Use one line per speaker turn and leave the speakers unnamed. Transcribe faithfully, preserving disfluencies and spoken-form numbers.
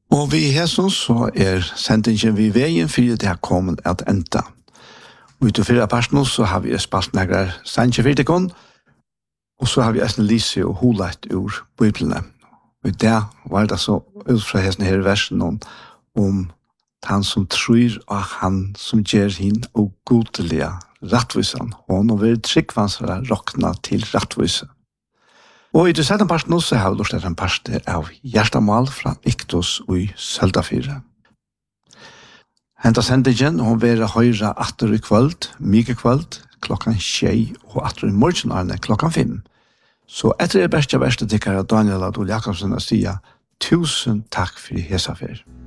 Og vi hæsson så er sendingen vi veien for det har kommet at enda. Og ut og fyra parten så har vi spalt nægrar sendingen for det kom, og så har vi eisen lise og hulagt ur Bibelene. Og det var det så ut fra hesten her versen om, om han som tror og han som gjør hin og godelige rattvisan. Og nå vil tryggvansere rokna til rattvise. Og i det sette parten så har vi lort en part av hjertemål fra Iktos og Søltafire. Henta sendingen, hun vil høyre atter i kvöld, mye kvöld, klokkan tjei, og atter i morgenarne klokkan fem. Så etter det beste beste tikkere Daniel Adol Jakobsen å si tusen takk for hesafir.